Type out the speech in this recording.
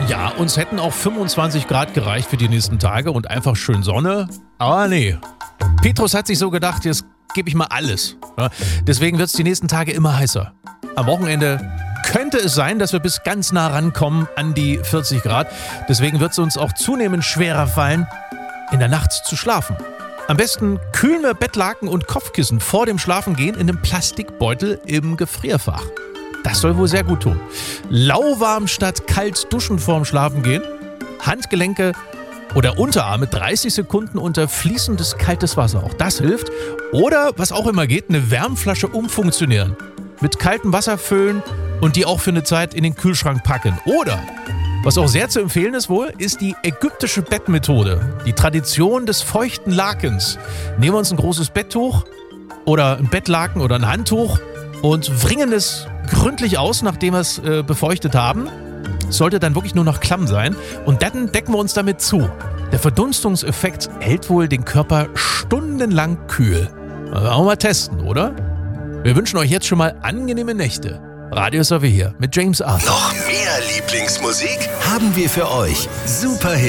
Ja, uns hätten auch 25 Grad gereicht für die nächsten Tage und einfach schön Sonne. Aber nee. Petrus hat sich so gedacht, jetzt gebe ich mal alles. Ja, deswegen wird es die nächsten Tage immer heißer. Am Wochenende könnte es sein, dass wir bis ganz nah rankommen an die 40 Grad. Deswegen wird es uns auch zunehmend schwerer fallen, in der Nacht zu schlafen. Am besten kühlen wir Bettlaken und Kopfkissen vor dem Schlafengehen in einem Plastikbeutel im Gefrierfach. Das soll wohl sehr gut tun. Lauwarm statt kalt duschen vorm Schlafengehen. Handgelenke oder Unterarme 30 Sekunden unter fließendes kaltes Wasser. Auch das hilft. Oder, was auch immer geht, eine Wärmflasche umfunktionieren. Mit kaltem Wasser füllen und die auch für eine Zeit in den Kühlschrank packen. Oder, was auch sehr zu empfehlen ist wohl, ist die ägyptische Bettmethode. Die Tradition des feuchten Lakens. Nehmen wir uns ein großes Betttuch oder ein Bettlaken oder ein Handtuch und wringen es gründlich aus, nachdem wir es befeuchtet haben. Sollte dann wirklich nur noch klamm sein. Und dann decken wir uns damit zu. Der Verdunstungseffekt hält wohl den Körper stundenlang kühl. Wollen wir mal testen, oder? Wir wünschen euch jetzt schon mal angenehme Nächte. Radio Survey hier mit James Arthur. Noch mehr Lieblingsmusik haben wir für euch. Superhit